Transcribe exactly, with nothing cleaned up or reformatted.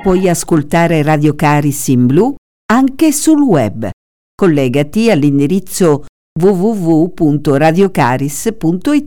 puoi ascoltare Radio Caris in blu anche sul web. Collegati all'indirizzo w w w punto radiocaris punto i t.